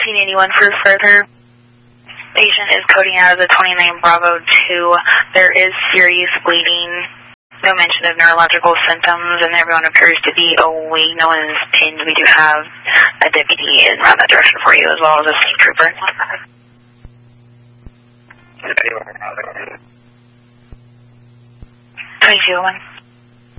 seen anyone for further. Patient is coding out of the 29 Bravo 2. There is serious bleeding. No mention of neurological symptoms, and everyone appears to be awake. No one is pinned. We do have a deputy around that direction for you, as well as a state trooper. 2201.